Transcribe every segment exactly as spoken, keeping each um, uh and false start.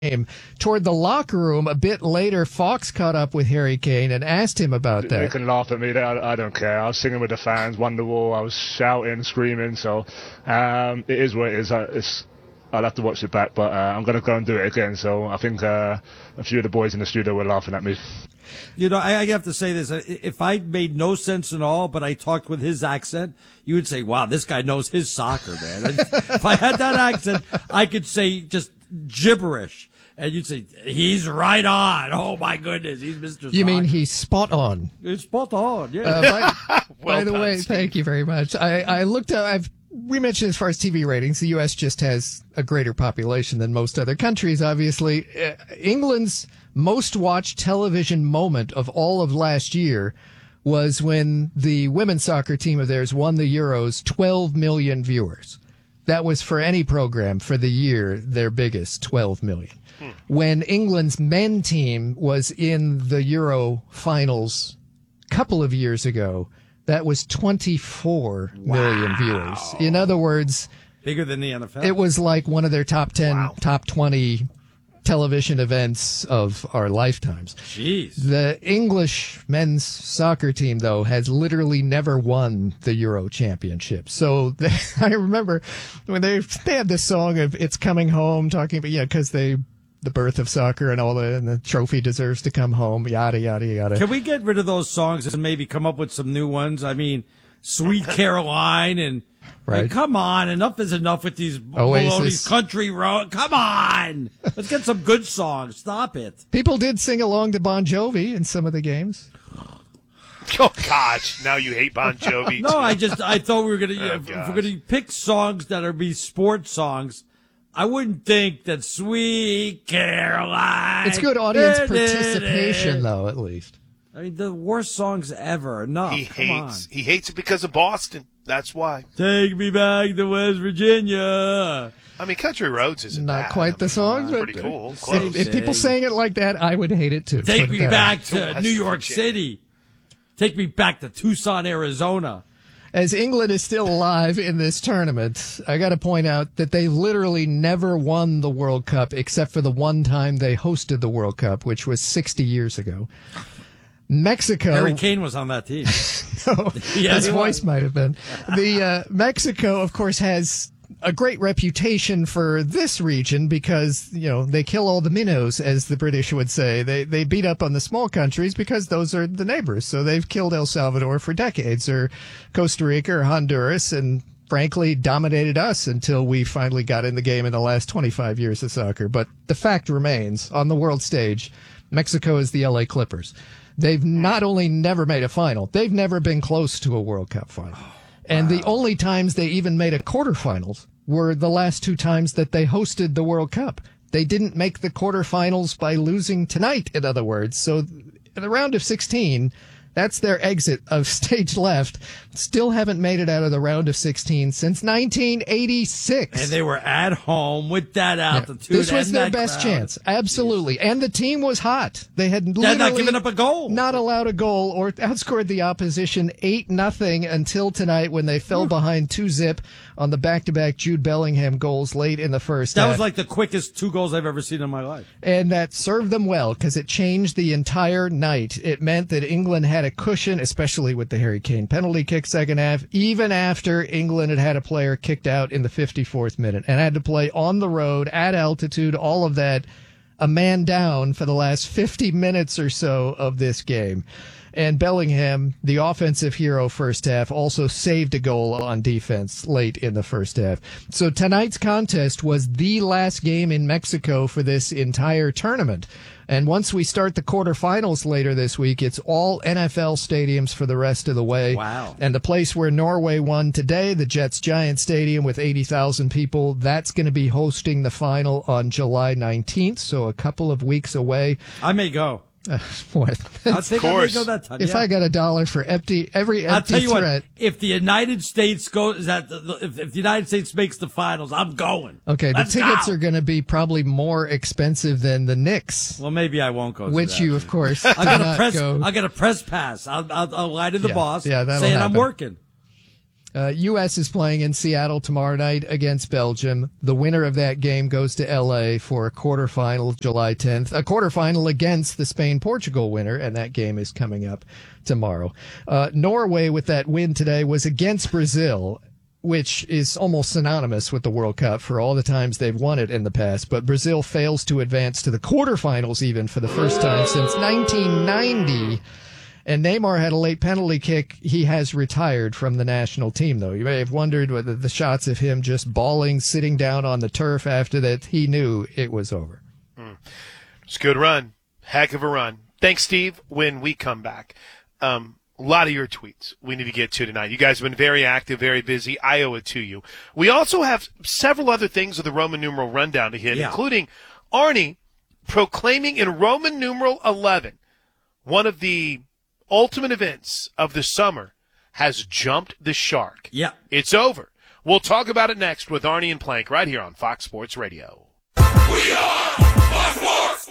Toward the locker room a bit later, Fox caught up with Harry Kane and asked him about that. They can laugh at me. I, I don't care. I was singing with the fans, Wonderwall. I was shouting, screaming. So um, it is what it is. It's, I'll have to watch it back, but uh, I'm going to go and do it again. So I think uh, a few of the boys in the studio were laughing at me. You know, I, I have to say this. If I made no sense at all, but I talked with his accent, you would say, wow, this guy knows his soccer, man. If I had that accent, I could say just gibberish. And you'd say, he's right on. Oh, my goodness. He's Mister You mean he's spot on? He's spot on, yeah. Uh, by well by the done, way, Steve. thank you very much. I, I looked up, I've, we mentioned as far as T V ratings, the U S just has a greater population than most other countries, obviously. Uh, England's most watched television moment of all of last year was when the women's soccer team of theirs won the Euros, twelve million viewers. That was for any program for the year, their biggest, twelve million. When England's men team was in the Euro finals a couple of years ago, that was twenty-four wow. million viewers. In other words, bigger than the N F L. It was like one of their top ten, wow. top twenty television events of our lifetimes. Jeez. The English men's soccer team, though, has literally never won the Euro Championship. So they, I remember when they they had this song of "It's Coming Home," talking about, yeah, because they the birth of soccer and all the and the trophy deserves to come home, yada yada yada. Can we get rid of those songs and maybe come up with some new ones? I mean, Sweet Caroline and. Right. Like, come on, enough is enough with these Oasis. these country road. Come on, let's get some good songs. Stop it. People did sing along to Bon Jovi in some of the games. Oh gosh, now you hate Bon Jovi. No, too. I just I thought we were gonna Oh, if, if we're gonna pick songs that are be sports songs. I wouldn't think that Sweet Caroline. It's good audience participation, though, at least. I mean, the worst songs ever. Enough. He Come hates. on. He hates it because of Boston. That's why. Take me back to West Virginia. I mean, Country Roads isn't Not bad. quite I the mean, song, it's but pretty cool. if, Close. if people sang it like that, I would hate it too. Take Put me it that back way. to West New York Virginia. City. Take me back to Tucson, Arizona. As England is still alive in this tournament, I got to point out that they literally never won the World Cup except for the one time they hosted the World Cup, which was sixty years ago. Mexico. Harry Kane was on that team. No, Yeah, his he voice was. might have been. The uh, Mexico, of course, has a great reputation for this region because, you know, they kill all the minnows, as the British would say. They they beat up on the small countries because those are the neighbors. So they've killed El Salvador for decades, or Costa Rica or Honduras, and frankly dominated us until we finally got in the game in the last twenty-five years of soccer. But the fact remains, on the world stage, Mexico is the L A Clippers. They've not only never made a final, they've never been close to a World Cup final. And the only times they even made a quarterfinals were the last two times that they hosted the World Cup. They didn't make the quarterfinals by losing tonight, in other words. So in the round of sixteen, that's their exit of stage left. Still haven't made it out of the round of sixteen since nineteen eighty-six. And they were at home with that altitude. This was and their that best crowd. chance. Absolutely. And the team was hot. They had They're literally not giving up a goal. not allowed a goal or outscored the opposition eight nothing until tonight when they fell behind two zip on the back-to-back Jude Bellingham goals late in the first That half. was like the quickest two goals I've ever seen in my life. And that served them well because it changed the entire night. It meant that England had a cushion, especially with the Harry Kane penalty kick second half, even after England had had a player kicked out in the fifty-fourth minute and had to play on the road at altitude, all of that, a man down for the last fifty minutes or so of this game. And Bellingham, the offensive hero first half, also saved a goal on defense late in the first half. So tonight's contest was the last game in Mexico for this entire tournament. And once we start the quarterfinals later this week, it's all N F L stadiums for the rest of the way. Wow. And the place where Norway won today, the Jets-Giant Stadium with eighty thousand people, that's going to be hosting the final on July nineteenth, so a couple of weeks away. I may go. Uh, what? I think I may course. go that time. If yeah. I got a dollar for empty every I'll empty tell you threat. what, if the United States goes, is that the, the, if, if the United States makes the finals, I'm going. Okay, Let's the tickets go. are going to be probably more expensive than the Knicks, Well, maybe I won't go. to which that. you, of course, I do got a not press. go. I got a press pass. I'll, I'll, I'll lie to the Yeah, boss, yeah, that'll saying I'm happen. working. Uh, U S is playing in Seattle tomorrow night against Belgium. The winner of that game goes to L A for a quarterfinal July tenth. A quarterfinal against the Spain-Portugal winner, and that game is coming up tomorrow. Uh, Norway, with that win today, was against Brazil, which is almost synonymous with the World Cup for all the times they've won it in the past. But Brazil fails to advance to the quarterfinals even for the first time since nineteen ninety. And Neymar had a late penalty kick. He has retired from the national team, though. You may have wondered whether the shots of him just bawling, sitting down on the turf after that, he knew it was over. Mm. It's a good run. Heck of a run. Thanks, Steve. When we come back, um, a lot of your tweets we need to get to tonight. You guys have been very active, very busy. I owe it to you. We also have several other things of the Roman numeral rundown to hit, yeah. including Arnie proclaiming in Roman numeral eleven one of the ultimate events of the summer has jumped the shark. Yeah. It's over. We'll talk about it next with Arnie and Plank right here on Fox Sports Radio. We are Fox Sports!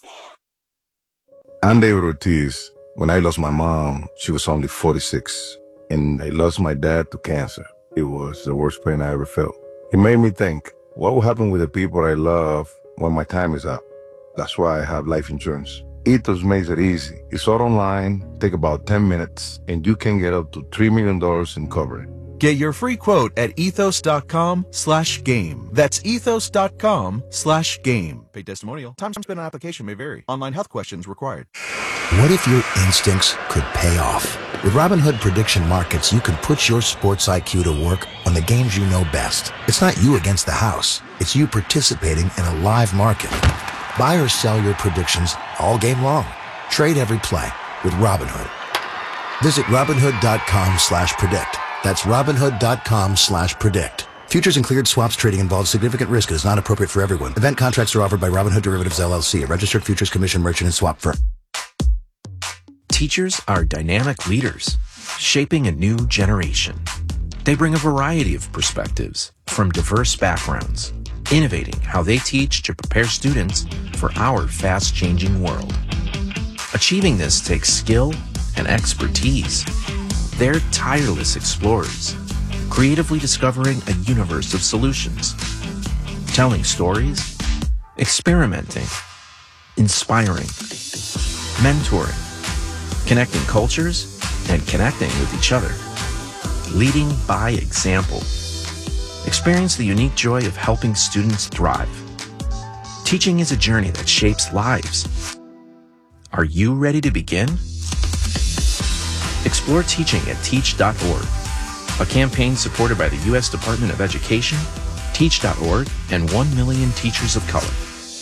I'm David Ortiz. When I lost my mom, she was only forty-six, and I lost my dad to cancer. It was the worst pain I ever felt. It made me think, what will happen with the people I love when my time is up? That's why I have life insurance. Ethos makes it easy. It's all online, take about ten minutes, and you can get up to three million dollars in coverage. Get your free quote at ethos.com slash game. That's ethos.com slash game. Paid testimonial. Time spent on application may vary. Online health questions required. What if your instincts could pay off? With Robinhood Prediction Markets, you can put your sports I Q to work on the games you know best. It's not you against the house. It's you participating in a live market. Buy or sell your predictions all game long. Trade every play with Robinhood. Visit Robinhood.com slash predict. That's Robinhood.com slash predict. Futures and cleared swaps trading involves significant risk and is not appropriate for everyone. Event contracts are offered by Robinhood Derivatives L L C, a registered futures commission merchant and swap firm. Teachers are dynamic leaders, shaping a new generation. They bring a variety of perspectives from diverse backgrounds, innovating how they teach to prepare students for our fast-changing world. Achieving this takes skill and expertise. They're tireless explorers, creatively discovering a universe of solutions, telling stories, experimenting, inspiring, mentoring, connecting cultures, and connecting with each other, leading by example. Experience the unique joy of helping students thrive. Teaching is a journey that shapes lives. Are you ready to begin? Explore teaching at teach dot org, a campaign supported by the U S Department of Education, teach dot org, and one million teachers of color.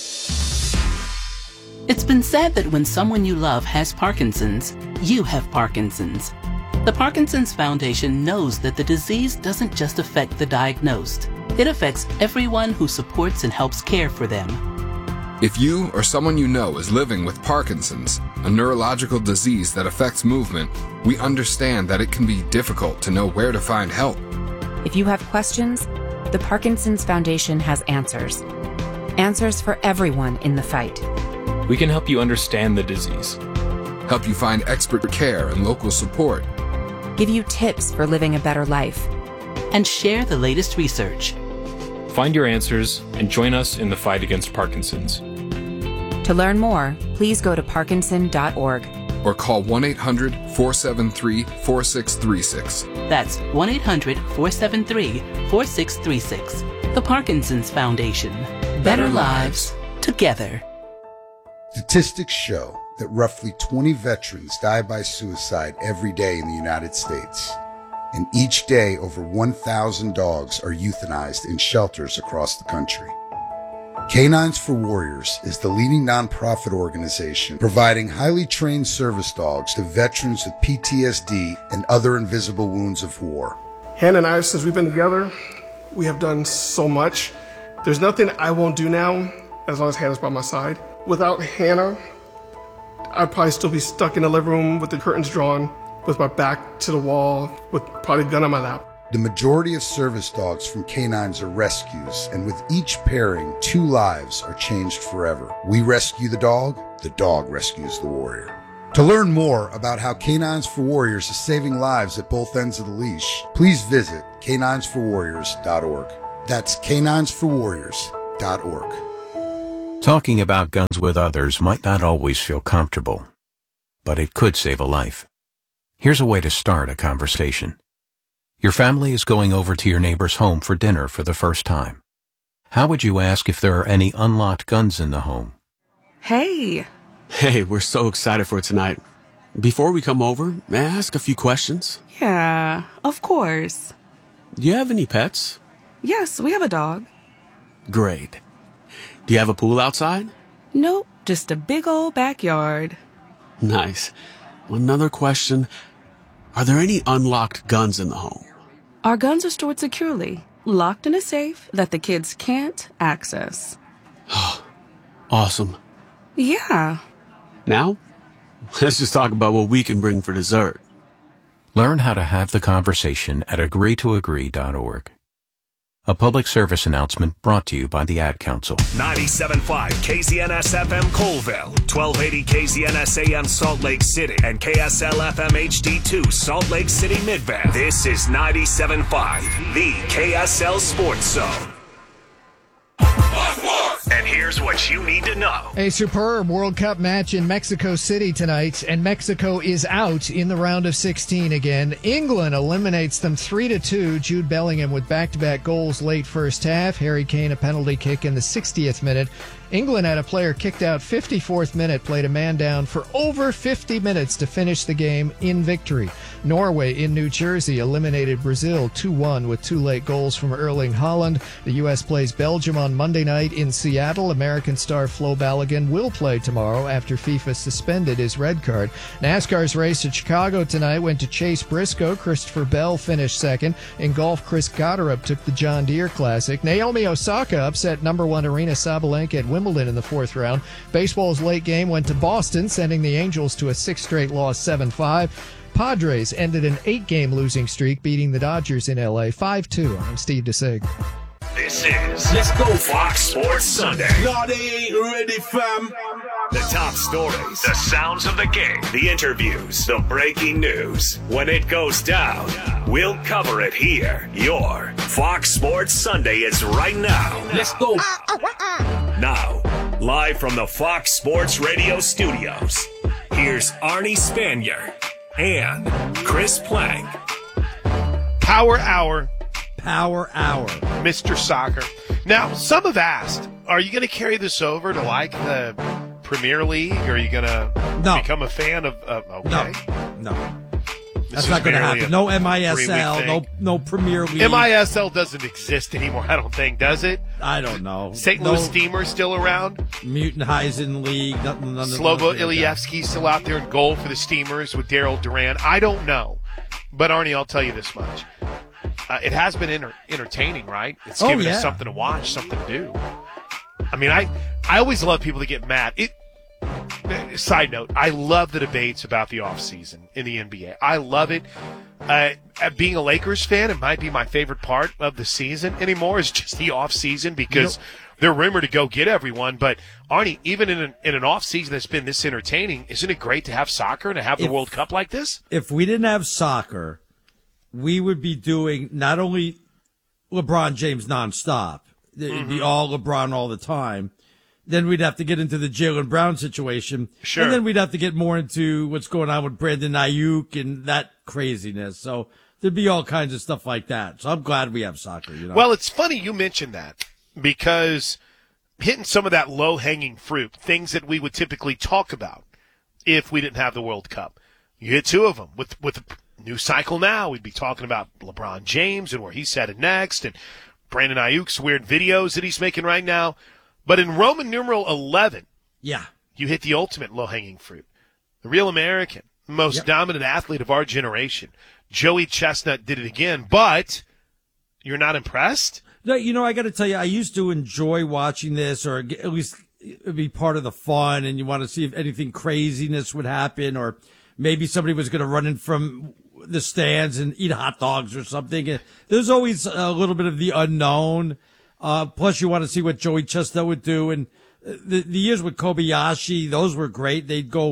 It's been said that when someone you love has Parkinson's, you have Parkinson's. The Parkinson's Foundation knows that the disease doesn't just affect the diagnosed. It affects everyone who supports and helps care for them. If you or someone you know is living with Parkinson's, a neurological disease that affects movement, we understand that it can be difficult to know where to find help. If you have questions, the Parkinson's Foundation has answers. Answers for everyone in the fight. We can help you understand the disease, help you find expert care and local support, give you tips for living a better life, and share the latest research. Find your answers and join us in the fight against Parkinson's. To learn more, please go to parkinson dot org or call one eight hundred, four seven three, four six three six. That's one eight hundred, four seven three, four six three six. The Parkinson's Foundation. Better, Better lives together. Statistics show that roughly twenty veterans die by suicide every day in the United States. And each day, over one thousand dogs are euthanized in shelters across the country. Canines for Warriors is the leading nonprofit organization providing highly trained service dogs to veterans with P T S D and other invisible wounds of war. Hannah and I, since we've been together, we have done so much. There's nothing I won't do now as long as Hannah's by my side. Without Hannah, I'd probably still be stuck in the living room with the curtains drawn, with my back to the wall, with probably a gun on my lap. The majority of service dogs from canines are rescues, and with each pairing, two lives are changed forever. We rescue the dog, the dog rescues the warrior. To learn more about how Canines for Warriors is saving lives at both ends of the leash, please visit canines for warriors dot org. That's canines for warriors dot org. Talking about guns with others might not always feel comfortable, but it could save a life. Here's a way to start a conversation. Your family is going over to your neighbor's home for dinner for the first time. How would you ask if there are any unlocked guns in the home? Hey. Hey, we're so excited for tonight. Before we come over, may I ask a few questions? Yeah, of course. Do you have any pets? Yes, we have a dog. Great. Do you have a pool outside? Nope, just a big old backyard. Nice. Another question. Are there any unlocked guns in the home? Our guns are stored securely, locked in a safe that the kids can't access. Awesome. Yeah. Now, let's just talk about what we can bring for dessert. Learn how to have the conversation at agree to agree dot org. A public service announcement brought to you by the Ad Council. ninety-seven point five K Z N S F M Colville, twelve eighty K Z N S A M Salt Lake City, and K S L F M H D two Salt Lake City Midvale. This is ninety-seven point five, the K S L Sports Zone. And here's what you need to know. A superb World Cup match in Mexico City tonight, and Mexico is out in the round of sixteen again. England eliminates them three to two. Jude Bellingham with back-to-back goals late first half. Harry Kane a penalty kick in the sixtieth minute. England had a player kicked out fifty-fourth minute, played a man down for over fifty minutes to finish the game in victory. Norway in New Jersey eliminated Brazil two one with two late goals from Erling Haaland. The U S plays Belgium on Monday night in Seattle. American star Flo Balogun will play tomorrow after FIFA suspended his red card. NASCAR's race at Chicago tonight went to Chase Briscoe. Christopher Bell finished second. In golf, Chris Gotterup took the John Deere Classic. Naomi Osaka upset number one Arena Sabalenka at Wimbledon in the fourth round. Baseball's late game went to Boston, sending the Angels to a sixth straight loss, seven five. Padres ended an eight-game losing streak, beating the Dodgers in L A five two. I'm Steve DeSig. This is Let's Go Fox Sports Sunday. No, they ain't ready, fam. The top stories, the sounds of the game, the interviews, the breaking news. When it goes down, we'll cover it here. Your Fox Sports Sunday is right now. Let's go. Now, live from the Fox Sports Radio studios, here's Arnie Spanier and Chris Plank. Power Hour. Power Hour. Mister Soccer. Now, some have asked, are you going to carry this over to like the Premier League? Or are you going to no. become a fan of, uh, okay. No, no. That's not going to happen. No M I S L, no no Premier League. M I S L doesn't exist anymore, I don't think, does it? I don't know. Saint no, Louis Steamer still around? Mutenheisen League. Nothing, nothing, Slobo Ilievsky still out there in goal for the Steamers with Daryl Duran. I don't know. But, Arnie, I'll tell you this much. Uh, it has been enter- entertaining, right? It's oh, given yeah. us something to watch, something to do. I mean, I, I always love people that get mad. It. Side note, I love the debates about the offseason in the N B A. I love it. Uh, being a Lakers fan, it might be my favorite part of the season anymore is just the offseason because you know, they're rumored to go get everyone. But, Arnie, even in an, in an offseason that's been this entertaining, isn't it great to have soccer and to have the if, World Cup like this? If we didn't have soccer, we would be doing not only LeBron James nonstop, it'd mm-hmm. be all LeBron all the time. Then we'd have to get into the Jaylen Brown situation. Sure. And then we'd have to get more into what's going on with Brandon Ayuk and that craziness. So there'd be all kinds of stuff like that. So I'm glad we have soccer. You know? Well, it's funny you mentioned that because hitting some of that low-hanging fruit, things that we would typically talk about if we didn't have the World Cup. You hit two of them. With, with the new cycle now, we'd be talking about LeBron James and where he's headed next and Brandon Ayuk's weird videos that he's making right now. But in Roman numeral eleven, yeah, you hit the ultimate low-hanging fruit. The real American, most yep. dominant athlete of our generation. Joey Chestnut did it again, but you're not impressed? No, you know, I got to tell you, I used to enjoy watching this, or at least it'd be part of the fun, and you want to see if anything craziness would happen, or maybe somebody was going to run in from the stands and eat hot dogs or something. There's always a little bit of the unknown. Uh, plus you want to see what Joey Chestnut would do. And the, the years with Kobayashi, those were great. They'd go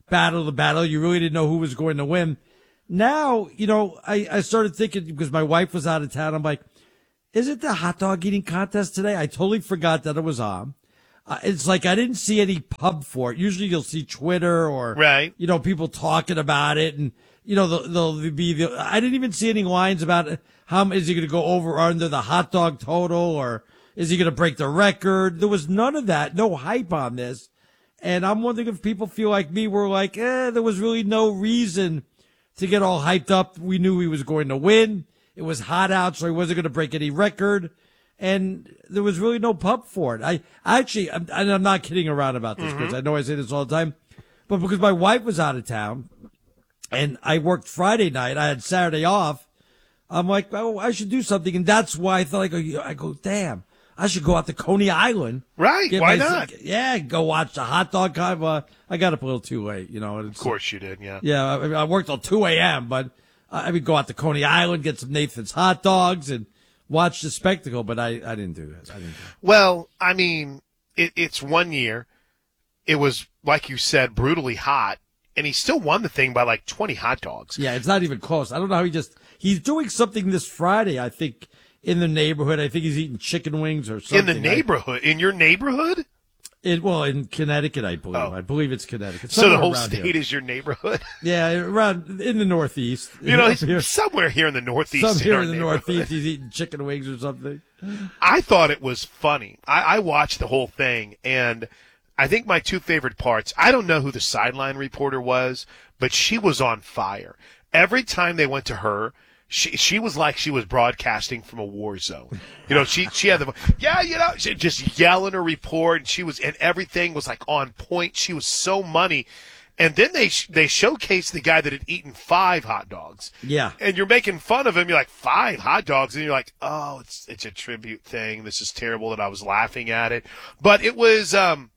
battle the battle. You really didn't know who was going to win. Now, you know, I, I started thinking because my wife was out of town. I'm like, is it the hot dog eating contest today? I totally forgot that it was on. Uh, it's like I didn't see any pub for it. Usually you'll see Twitter or, right. you know, people talking about it. And, you know, they'll, they'll be, the, I didn't even see any lines about how is he going to go over or under the hot dog total or is he going to break the record? There was none of that. No hype on this. And I'm wondering if people feel like me were like, eh, there was really no reason to get all hyped up. We knew he was going to win. It was hot out, so he wasn't going to break any record. And there was really no pub for it. I actually, I'm, and I'm not kidding around about this, because mm-hmm. I know I say this all the time, but because my wife was out of town and I worked Friday night, I had Saturday off. I'm like, oh, I should do something. And that's why I thought, I go, I go, damn, I should go out to Coney Island. Right. Why not? Yeah. Go watch the hot dog. Uh, I got up a little too late, you know. Of course you did. Yeah. Yeah. I, I worked till two a.m., but I would go out to Coney Island, get some Nathan's hot dogs and watch the spectacle, but I, I didn't do that. I didn't do that. Well, I mean, it, it's one year. It was, like you said, brutally hot, and he still won the thing by like twenty hot dogs. Yeah, it's not even close. I don't know how he just – he's doing something this Friday, I think, in the neighborhood. I think he's eating chicken wings or something. In the neighborhood? I, in your neighborhood? It, well, in Connecticut, I believe. Oh. I believe it's Connecticut. So the whole state here. Is your neighborhood? Yeah, around in the Northeast. You know, here. Somewhere here in the Northeast. Some here in, in the Northeast, he's eating chicken wings or something. I thought it was funny. I, I watched the whole thing, and I think my two favorite parts, I don't know who the sideline reporter was, but she was on fire. Every time they went to her, She she was like she was broadcasting from a war zone. You know, she she had the yeah, you know, she just yelling her report, and she was and everything was like on point. She was so money. And then they they showcased the guy that had eaten five hot dogs. Yeah. And you're making fun of him. You're like, five hot dogs, and you're like, oh, it's it's a tribute thing. This is terrible that I was laughing at it. But it was um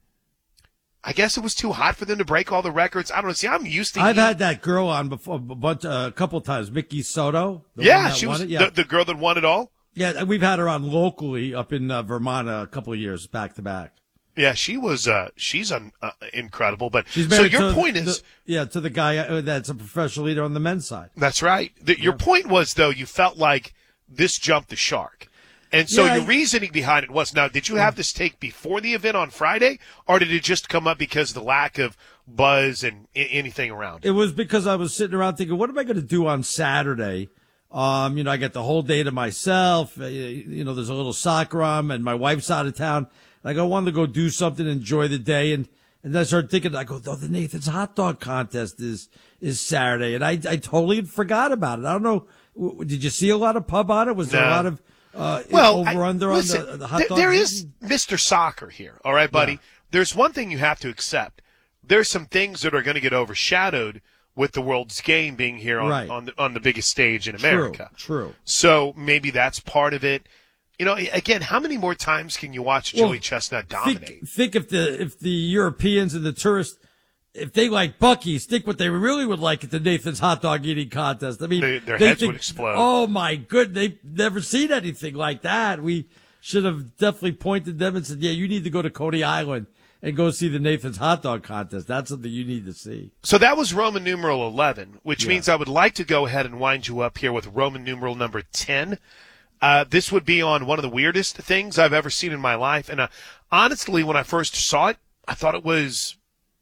I guess it was too hot for them to break all the records. I don't know. See, I'm used to. I've eating. had that girl on before, but uh, a couple of times, Mickey Soto. Yeah, she was yeah. The, the girl that won it all. Yeah, we've had her on locally up in uh, Vermont a couple of years back to back. Yeah, she was. Uh, she's un, uh, incredible. But she's so your to, point is, the, yeah, to the guy uh, that's a professional leader on the men's side. That's right. The, your yeah. point was though, you felt like this jumped the shark. And so yeah, your reasoning behind it was, now, did you have this take before the event on Friday, or did it just come up because of the lack of buzz and I- anything around it? It was because I was sitting around thinking, what am I going to do on Saturday? Um, you know, I got the whole day to myself. Uh, you know, there's a little soccer on, and my wife's out of town. Like, I wanted to go do something, enjoy the day. And, and I started thinking, I go, oh, the Nathan's hot dog contest is, is Saturday. And I, I totally forgot about it. I don't know. Did you see a lot of pub on it? Was there no. a lot of, Uh, well, over I, under listen, on the, the hot th- dog there eating? is Mister Soccer here, all right, buddy? Yeah. There's one thing you have to accept. There's some things that are going to get overshadowed with the world's game being here on right. on, the, on the biggest stage in America. True, true. So maybe that's part of it. You know, again, how many more times can you watch well, Joey Chestnut dominate? Think, think if the if the Europeans and the tourists, if they like Buc-ee's, think what they really would like at the Nathan's hot dog eating contest. I mean, they, their they heads think, would explode. Oh my good, they've never seen anything like that. We should have definitely pointed them and said, "Yeah, you need to go to Coney Island and go see the Nathan's hot dog contest. That's something you need to see." So that was Roman numeral eleven, which yeah. means I would like to go ahead and wind you up here with Roman numeral number ten. Uh, this would be on one of the weirdest things I've ever seen in my life. And uh, honestly, when I first saw it, I thought it was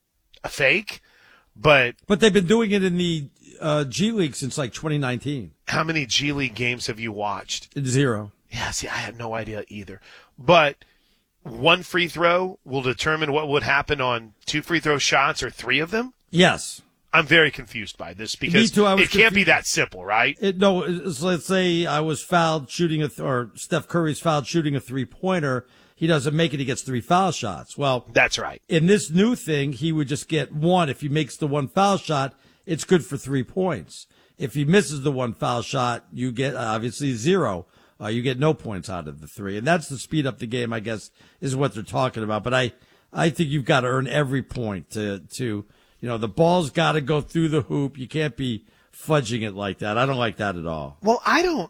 a fake. But but they've been doing it in the uh, G League since like twenty nineteen. How many G League games have you watched? Zero. Yeah, see, I had no idea either. But one free throw will determine what would happen on two free throw shots or three of them? Yes. I'm very confused by this because too, it confused. can't be that simple, right? It, no, it's, let's say I was fouled shooting a th- or Steph Curry's fouled shooting a three pointer. He doesn't make it. He gets three foul shots. Well, that's right. In this new thing, he would just get one. If he makes the one foul shot, it's good for three points. If he misses the one foul shot, you get obviously zero. Uh, you get no points out of the three. And that's to speed up the game, I guess, is what they're talking about. But I, I think you've got to earn every point to, to, you know, the ball's got to go through the hoop. You can't be fudging it like that. I don't like that at all. Well, I don't,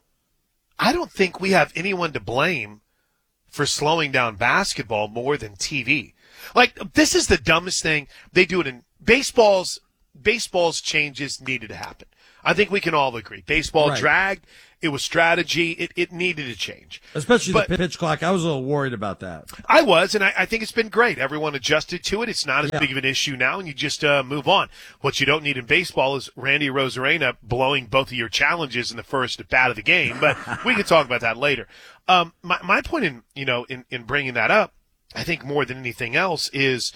I don't think we have anyone to blame for slowing down basketball more than T V. Like, this is the dumbest thing. They do it in baseball's baseball's changes needed to happen. I think we can all agree. Baseball Right. dragged. It was strategy. It, it needed to change. Especially But- the pitch clock. I was a little worried about that. I was, and I, I think it's been great. Everyone adjusted to it. It's not as Yeah. big of an issue now, and you just uh, move on. What you don't need in baseball is Randy Rosarena blowing both of your challenges in the first at bat of the game. But we can talk about that later. Um, my, my point in you know in, in bringing that up, I think more than anything else is,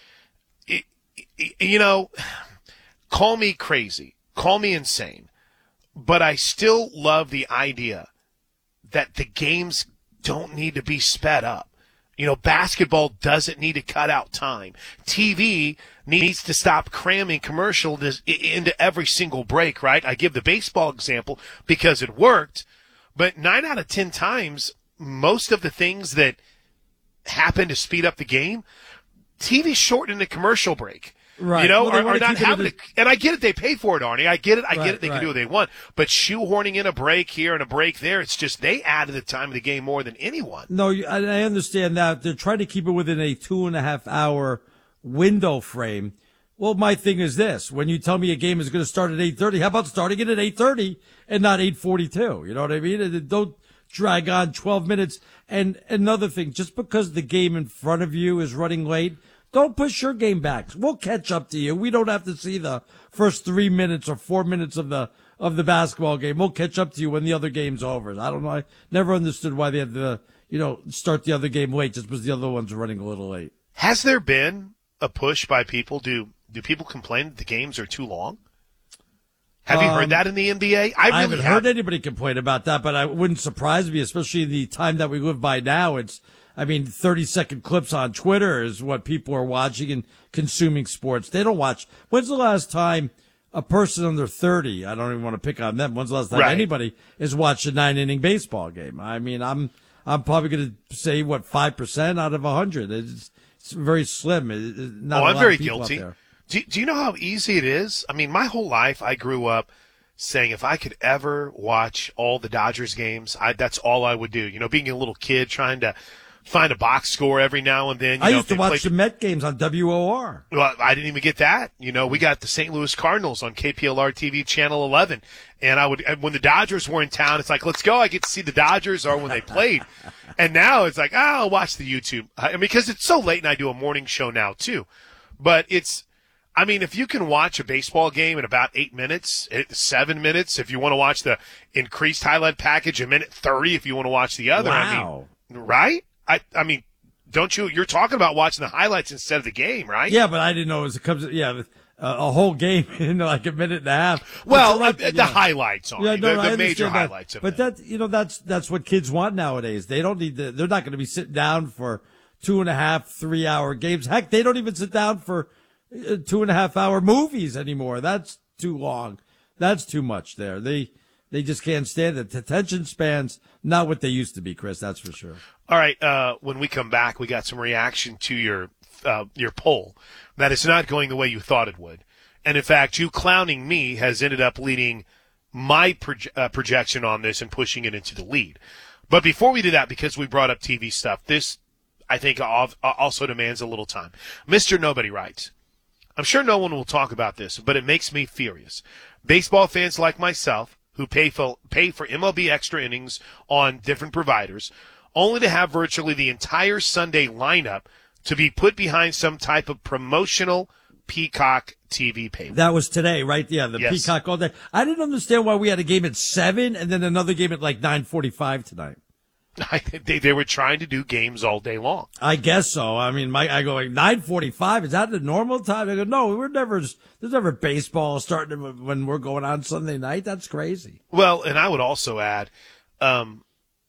it, it, you know, call me crazy, call me insane, but I still love the idea that the games don't need to be sped up. You know, basketball doesn't need to cut out time. T V needs to stop cramming commercials into every single break, right? I give the baseball example because it worked, but nine out of ten times, most of the things that happen to speed up the game, T V shortened the commercial break. Right. You know, Well, they or, or wanna not keep it having in it. And I get it. They pay for it, Arnie. I get it. I Right, get it. They right. can do what they want. But shoehorning in a break here and a break there, it's just they added the time of the game more than anyone. No, you- I I understand that. They're trying to keep it within a two and a half hour window frame. Well, my thing is this. When you tell me a game is going to start at eight thirty, how about starting it at eight thirty and not eight forty-two? You know what I mean? And don't drag on twelve minutes. And another thing, just because the game in front of you is running late, don't push your game back. We'll catch up to you. We don't have to see the first three minutes or four minutes of the of the basketball game. We'll catch up to you when the other game's over. I don't know. I never understood why they had to, you know, start the other game late just because the other ones are running a little late. Has there been a push by people? Do do people complain that the games are too long? Have you Um, heard that in the N B A? I, really I haven't heard anybody complain about that, but I wouldn't surprise me, especially in the time that we live by now. It's, I mean, thirty second clips on Twitter is what people are watching and consuming sports. They don't watch. When's the last time a person under thirty, I don't even want to pick on them, when's the last time Right. anybody has watched a nine inning baseball game? I mean, I'm, I'm probably going to say, what, five percent out of a hundred. It's, it's very slim. It- it- not oh, a I'm lot very of people out guilty. there. Do, do you know how easy it is? I mean, my whole life I grew up saying if I could ever watch all the Dodgers games, I, that's all I would do. You know, being a little kid trying to find a box score every now and then. You I know, used if to they watch played- the Met games on W O R. Well, I didn't even get that. You know, we got the Saint Louis Cardinals on K P L R T V channel eleven. And I would, and when the Dodgers were in town, it's like, let's go. I get to see the Dodgers or when they played. And now it's like, oh, I'll watch the YouTube. I mean, because it's so late and I do a morning show now too. But it's, I mean, if you can watch a baseball game in about eight minutes, eh, seven minutes, if you want to watch the increased highlight package, a minute thirty if you want to watch the other. Wow. I mean, right? I, I mean, don't you, you're talking about watching the highlights instead of the game, right? Yeah, but I didn't know it was, it comes, yeah, a, a whole game in like a minute and a half. Well, But you're uh, the highlights on Yeah, it, no, the, I the major understand that. highlights of But it. that, you know, that's, that's what kids want nowadays. They don't need to, they're not going to be sitting down for two and a half, three hour games. Heck, they don't even sit down for uh, two and a half hour movies anymore. That's too long. That's too much there. They, they just can't stand it. Attention spans, not what they used to be, Chris. That's for sure. All right. Uh, when we come back, we got some reaction to your uh, your poll that it's not going the way you thought it would, and in fact, you clowning me has ended up leading my proje- uh, projection on this and pushing it into the lead. But before we do that, because we brought up T V stuff, this I think al- also demands a little time. Mister Nobody writes, "I'm sure no one will talk about this, but it makes me furious. Baseball fans like myself who pay for pay for M L B extra innings on different providers, only to have virtually the entire Sunday lineup to be put behind some type of promotional Peacock T V pay." That was today, right? Yeah, the Yes. Peacock all day. I didn't understand why we had a game at seven and then another game at like nine forty-five tonight. they, they were trying to do games all day long. I guess so. I mean, my, I go like nine forty-five. Is that the normal time? I go, no, we're never, there's never baseball starting when we're going on Sunday night. That's crazy. Well, and I would also add, um,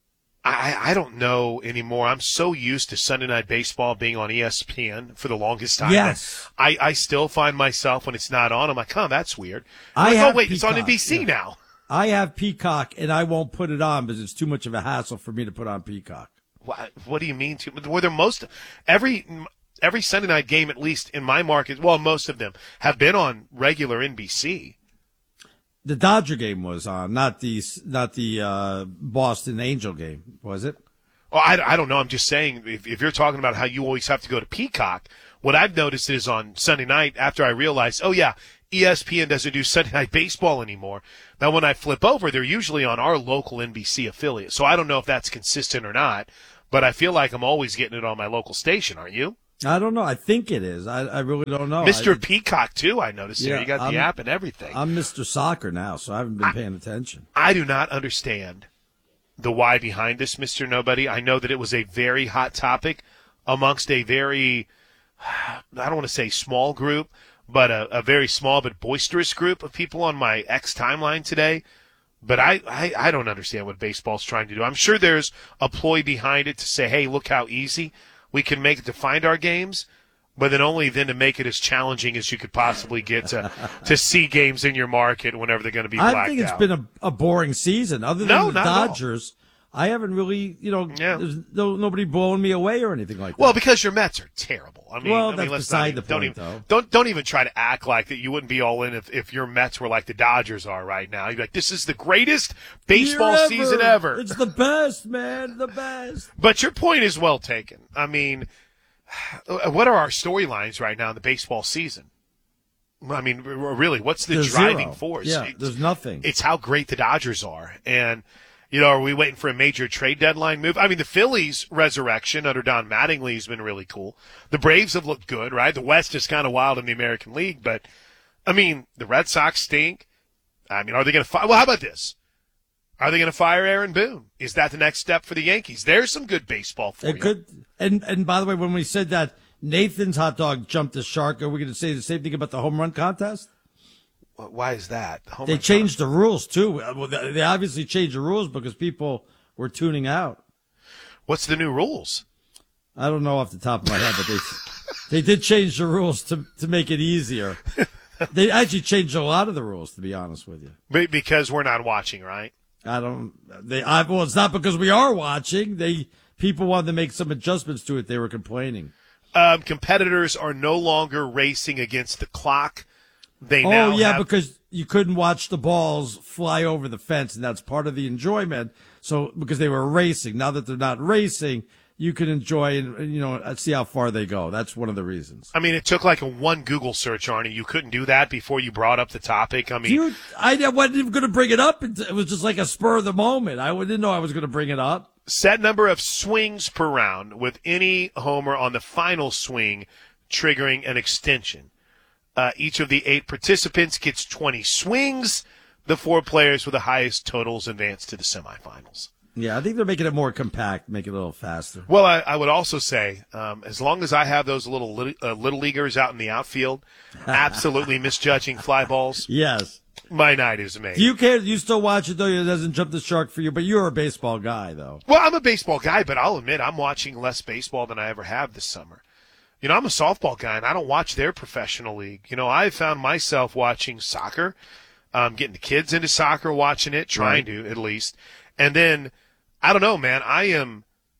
I, I don't know anymore. I'm so used to Sunday Night Baseball being on E S P N for the longest time. Yes. that I, I still find myself when it's not on, I'm like, oh, that's weird. I I'm like, have oh, wait, it's on Peacock, N B C yeah. now. I have Peacock and I won't put it on because it's too much of a hassle for me to put on Peacock. What, what do you mean? To, were there most, every, every Sunday night game, at least in my market, well, most of them have been on regular N B C. The Dodger game was on, not the, not the, uh, Boston Angel game, was it? Well, I, I don't know. I'm just saying, if, if you're talking about how you always have to go to Peacock, What I've noticed is on Sunday night, after I realized, oh yeah, E S P N doesn't do Sunday Night Baseball anymore. Now when I flip over, they're usually on our local N B C affiliate. So I don't know if that's consistent or not, but I feel like I'm always getting it on my local station, aren't you? I don't know. I think it is. I, I really don't know. Mister I, Peacock, too, I noticed yeah, here. You got the I'm, app and everything. I'm Mister Soccer now, so I haven't been paying attention. I do not understand the why behind this, Mister Nobody. I know that it was a very hot topic amongst a very, I don't want to say small group, but a, a very small but boisterous group of people on my X timeline today. But I, I, I don't understand what baseball's trying to do. I'm sure there's a ploy behind it to say, hey, look how easy we can make it to find our games, but then only then to make it as challenging as you could possibly get to to see games in your market whenever they're going to be blacked out. I think it's out. been a, a boring season. Other than no, the not Dodgers, I haven't really, you know, yeah. there's no, nobody blowing me away or anything like that. Well, because your Mets are terrible. I mean, well, I that's mean, let's beside not even, the don't point, even, though. Don't don't even try to act like that you wouldn't be all in if, if your Mets were like the Dodgers are right now. You'd be like, this is the greatest baseball Ever. season ever. It's the best, man, the best. But your point is well taken. I mean, what are our storylines right now in the baseball season? I mean, really, what's the There's driving zero. force? Yeah, It's- there's nothing. It's how great the Dodgers are. And, you know, are we waiting for a major trade deadline move? I mean, the Phillies' resurrection under Don Mattingly has been really cool. The Braves have looked good, right? The West is kind of wild in the American League. But, I mean, the Red Sox stink. I mean, are they going to fire? Well, how about this? Are they going to fire Aaron Boone? Is that the next step for the Yankees? There's some good baseball for It you. could, and and by the way, when we said that Nathan's hot dog jumped the shark, are we going to say the same thing about the home run contest? Why is that? The home They run changed the rules too. Well, they they obviously changed the rules because people were tuning out. What's the new rules? I don't know off the top of my head, but they they did change the rules to to make it easier. They actually changed a lot of the rules, to be honest with you. Be- Because we're not watching, right? I don't. They. I, well, it's not because we are watching. They people wanted to make some adjustments to it. They were complaining. Um, competitors are no longer racing against the clock. They Oh now yeah, have, because you couldn't watch the balls fly over the fence, and that's part of the enjoyment. So because they were racing, now that they're not racing, you can enjoy and and, you know see how far they go. That's one of the reasons. I mean, it took like a one Google search, Arnie. You couldn't do that before you brought up the topic. I mean, You, I wasn't even going to bring it up. It was just like a spur of the moment. I didn't know I was going to bring it up. set number of swings per round with any homer on the final swing triggering an extension. Uh, each of the eight participants gets twenty swings. The four players with the highest totals advance to the semifinals. Yeah, I think they're making it more compact, make it a little faster. Well, I, I would also say, um, as long as I have those little little, uh, little leaguers out in the outfield, absolutely misjudging fly balls. Yes. My night is made. Do you care? You still watch it, though? It doesn't jump the shark for you, but you're a baseball guy, though. Well, I'm a baseball guy, but I'll admit I'm watching less baseball than I ever have this summer. You know, I'm a softball guy, and I don't watch their professional league. You know, I've found myself watching soccer, um, getting the kids into soccer, watching it, trying Right. to at least. And then, I don't know, man, I am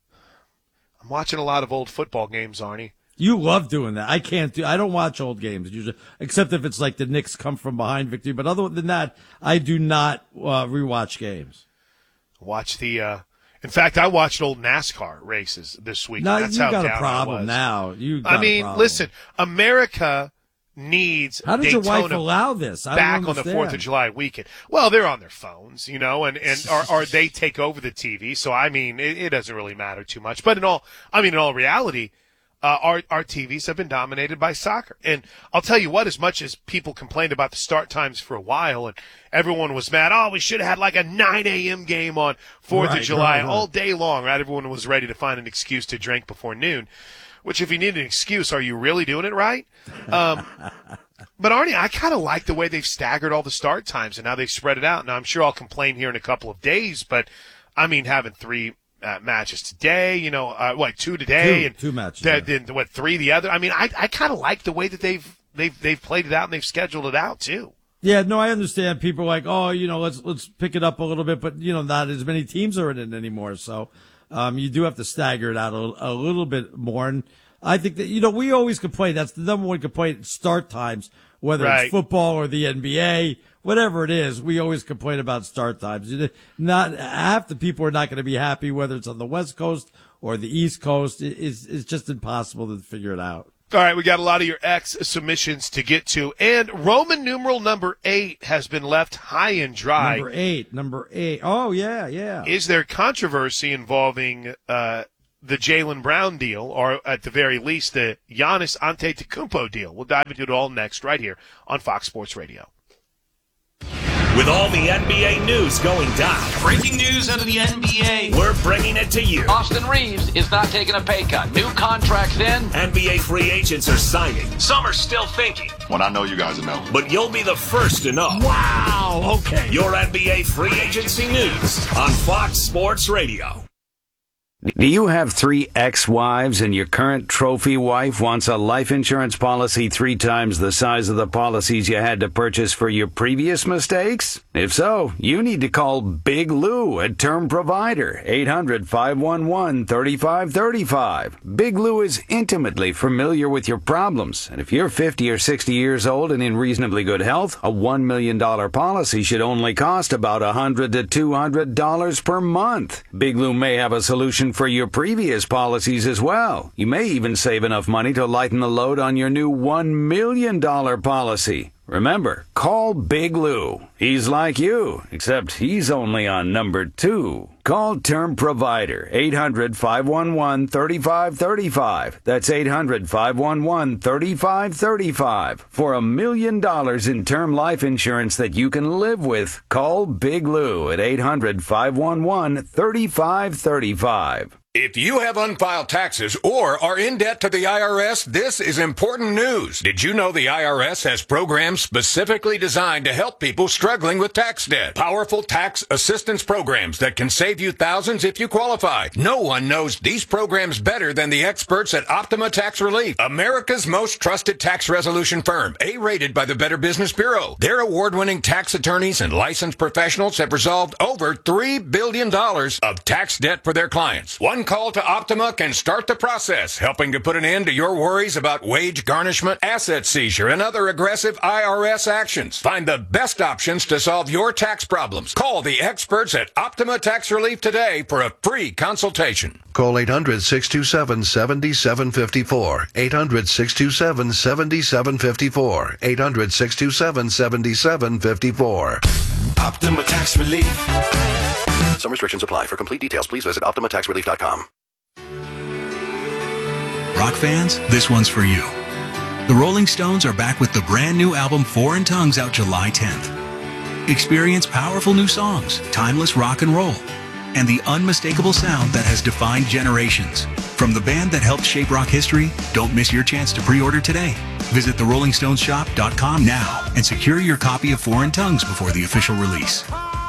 I'm watching a lot of old football games, Arnie. You love doing that. I can't do. I don't watch old games usually, except if it's like the Knicks come from behind victory. But other than that, I do not uh, rewatch games. Watch the. Uh, in fact, I watched old NASCAR races this week. Now That's you how got a down I problem was. now. You. Got I mean, a problem. listen, America needs How did your Daytona wife allow this? I don't back on the understand. Fourth of July weekend. Well, they're on their phones, you know, and and or, or they take over the T V. So I mean, it, it doesn't really matter too much. But in all, I mean, in all reality, uh, our our T Vs have been dominated by soccer. And I'll tell you what, as much as people complained about the start times for a while, and everyone was mad, oh, we should have had like a nine a.m. game on Fourth Right, of July right, right. all day long, right? Everyone was ready to find an excuse to drink before noon. Which, if you need an excuse, are you really doing it right? Um, but Arnie, I kind of like the way they've staggered all the start times and now they've spread it out. Now, I'm sure I'll complain here in a couple of days, but I mean, having three uh, matches today, you know, uh, what, two today, Two- and two matches, Then, yeah. then what, three the other? I mean, I I kind of like the way that they've they've they've played it out and they've scheduled it out too. Yeah, no, I understand. People are like, oh, you know, let's let's pick it up a little bit, but you know, not as many teams are in it anymore. So, um, you do have to stagger it out a, a little bit more. And I think that you know, we always complain. That's the number one complaint: start times, whether Right. it's football or the N B A, whatever it is. We always complain about start times. You know, Not half the people are not going to be happy whether it's on the West Coast or the East Coast. It, it's it's just impossible to figure it out. All right, we got a lot of your X submissions to get to, and Roman numeral number eight has been left high and dry. Number eight, number eight. Oh, yeah, yeah. Is there controversy involving uh, the Jaylen Brown deal, or at the very least, the Giannis Antetokounmpo deal? We'll dive into it all next, right here on Fox Sports Radio. With all the N B A news going down. Breaking news out of the N B A. We're bringing it to you. Austin Reeves is not taking a pay cut. New contracts in. N B A free agents are signing. Some are still thinking. When I know, you guys will know. But you'll be the first to know. Wow, okay. Your N B A free agency news on Fox Sports Radio. Do you have three ex-wives and your current trophy wife wants a life insurance policy three times the size of the policies you had to purchase for your previous mistakes? If so, you need to call Big Lou at Term Provider, eight hundred, five one one, three five three five. Big Lou is intimately familiar with your problems, and if you're fifty or sixty years old and in reasonably good health, a one million dollars policy should only cost about one hundred to two hundred dollars per month. Big Lou may have a solution for your previous policies as well. You may even save enough money to lighten the load on your new one million dollars policy. Remember, call Big Lou. He's like you, except he's only on number two. Call Term Provider, eight hundred, five one one, three five three five. That's eight hundred, five one one, three five three five. For a million dollars in term life insurance that you can live with, call Big Lou at eight hundred, five one one, three five three five. If you have unfiled taxes or are in debt to the I R S, this is important news. Did you know the I R S has programs specifically designed to help people struggling with tax debt? Powerful tax assistance programs that can save you thousands if you qualify. No one knows these programs better than the experts at Optima Tax Relief, America's most trusted tax resolution firm, A-rated by the Better Business Bureau. Their award-winning tax attorneys and licensed professionals have resolved over three billion dollars of tax debt for their clients. One call to Optima can start the process, helping to put an end to your worries about wage garnishment, asset seizure, and other aggressive I R S actions. Find the best options to solve your tax problems. Call the experts at Optima Tax Relief today for a free consultation. Call eight hundred, six two seven, seven seven five four. eight hundred, six two seven, seven seven five four. eight hundred, six two seven, seven seven five four. Optima Tax Relief. Some restrictions apply. For complete details, please visit optima tax relief dot com. Rock fans, this one's for you. The Rolling Stones are back with the brand new album Foreign Tongues out July tenth. Experience powerful new songs, timeless rock and roll, and the unmistakable sound that has defined generations. From the band that helped shape rock history, don't miss your chance to pre-order today. Visit the rolling stones shop dot com now and secure your copy of Foreign Tongues before the official release.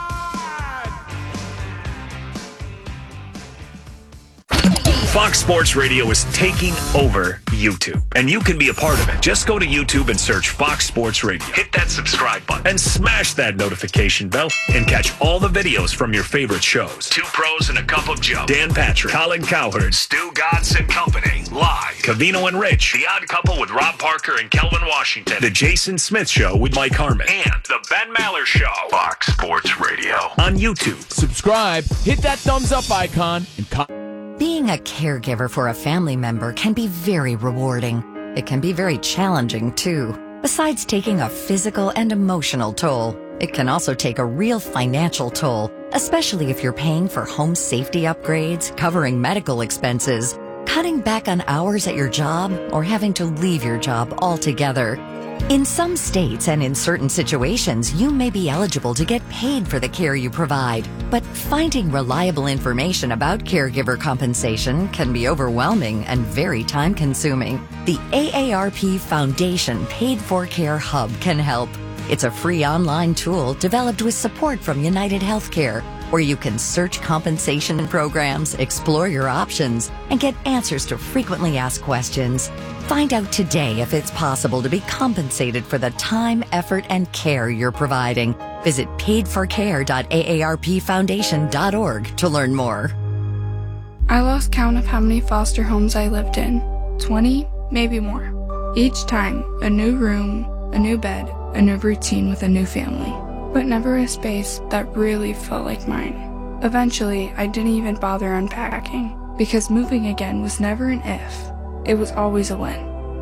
Fox Sports Radio is taking over YouTube, and you can be a part of it. Just go to YouTube and search Fox Sports Radio. Hit that subscribe button and smash that notification bell and catch all the videos from your favorite shows. Two Pros and a Cup of Joe, Dan Patrick, Colin Cowherd, Stu Godson Company, Live, Covino and Rich, The Odd Couple with Rob Parker and Kelvin Washington, The Jason Smith Show with Mike Harmon, and The Ben Maller Show. Fox Sports Radio on YouTube. Subscribe, hit that thumbs up icon, and comment. Being a caregiver for a family member can be very rewarding. It can be very challenging, too. Besides taking a physical and emotional toll, it can also take a real financial toll, especially if you're paying for home safety upgrades, covering medical expenses, cutting back on hours at your job, or having to leave your job altogether. In some states and in certain situations, you may be eligible to get paid for the care you provide, but finding reliable information about caregiver compensation can be overwhelming and very time-consuming. The A A R P Foundation Paid for Care Hub can help. It's a free online tool developed with support from United Healthcare, where you can search compensation programs, explore your options, and get answers to frequently asked questions. Find out today if it's possible to be compensated for the time, effort, and care you're providing. Visit paid for care dot A A R P foundation dot org to learn more. I lost count of how many foster homes I lived in. twenty, maybe more. Each time, a new room, a new bed, a new routine with a new family. But never a space that really felt like mine. Eventually, I didn't even bother unpacking, because moving again was never an if. It was always a when.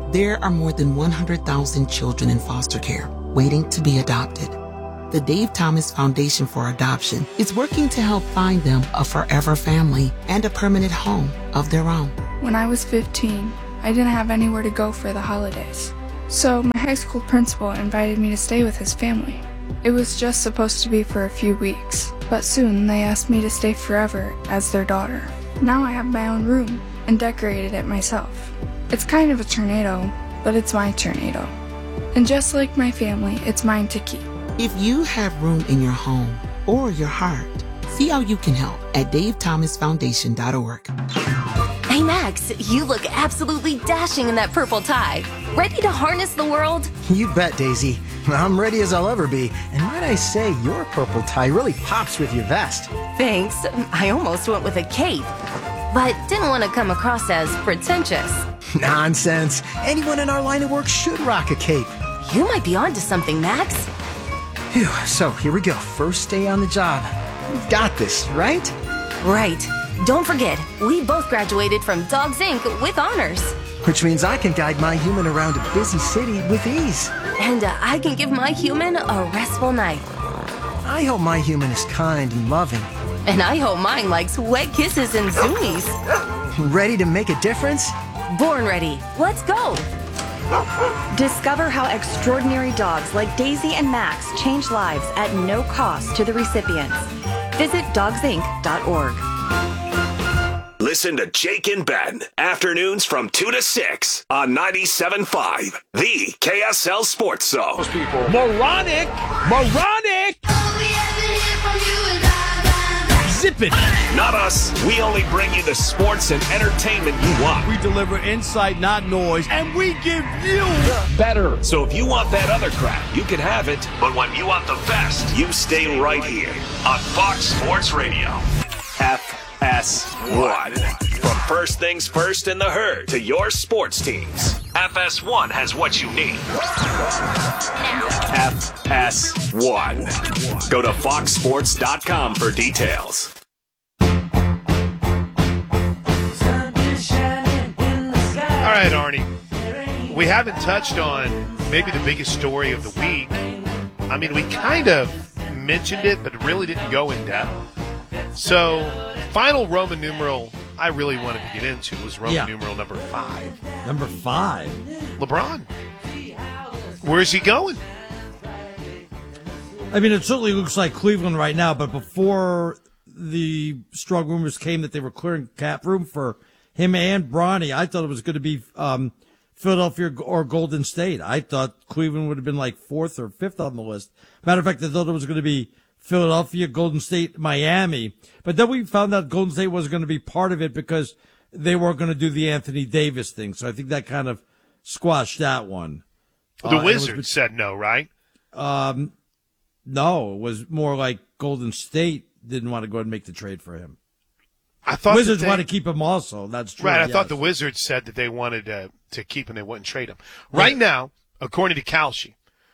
There are more than one hundred thousand children in foster care waiting to be adopted. The Dave Thomas Foundation for Adoption is working to help find them a forever family and a permanent home of their own. When I was fifteen, I didn't have anywhere to go for the holidays. So my high school principal invited me to stay with his family. It was just supposed to be for a few weeks, but soon they asked me to stay forever as their daughter. Now I have my own room and decorated it myself. It's kind of a tornado, but it's my tornado. And just like my family, it's mine to keep. If you have room in your home or your heart, see how you can help at dave thomas foundation dot org. Hey Max, you look absolutely dashing in that purple tie. Ready to harness the world? You bet, Daisy. I'm ready as I'll ever be. And might I say, your purple tie really pops with your vest. Thanks. I almost went with a cape, but didn't want to come across as pretentious. Nonsense. Anyone in our line of work should rock a cape. You might be onto something, Max. Phew, so here we go. First day on the job. We've got this, right? Right. Don't forget, we both graduated from Dogs Incorporated with honors. Which means I can guide my human around a busy city with ease. And uh, I can give my human a restful night. I hope my human is kind and loving. And I hope mine likes wet kisses and zoomies. Ready to make a difference? Born ready. Let's go. Discover how extraordinary dogs like Daisy and Max change lives at no cost to the recipients. Visit dogs inc dot org. Listen to Jake and Ben, afternoons from two to six on ninety-seven point five, the K S L Sports Zone. Moronic! Moronic! Zip it! Not us. We only bring you the sports and entertainment you want. We deliver insight, not noise, and we give you better. So if you want that other crap, you can have it. But when you want the best, you stay right here on Fox Sports Radio. F S one. From first things first in the herd to your sports teams, F S one has what you need. F S one. Go to fox sports dot com for details. All right, Arnie. We haven't touched on maybe the biggest story of the week. I mean, we kind of mentioned it, but really didn't go in depth. So, final Roman numeral I really wanted to get into was Roman Yeah. numeral number five. Number five? LeBron. Where's he going? I mean, it certainly looks like Cleveland right now, but before the strong rumors came that they were clearing cap room for him and Bronny, I thought it was going to be um, Philadelphia or Golden State. I thought Cleveland would have been like fourth or fifth on the list. Matter of fact, I thought it was going to be Philadelphia, Golden State, Miami. But then we found out Golden State wasn't going to be part of it because they weren't going to do the Anthony Davis thing. So I think that kind of squashed that one. The Uh, Wizards was, said no, right? Um, no, it was more like Golden State didn't want to go ahead and make the trade for him. I thought Wizards that they, want to keep him also. That's true. right. I yes. thought the Wizards said that they wanted to, to keep him. They wouldn't trade him. Right now, according to Kalshi,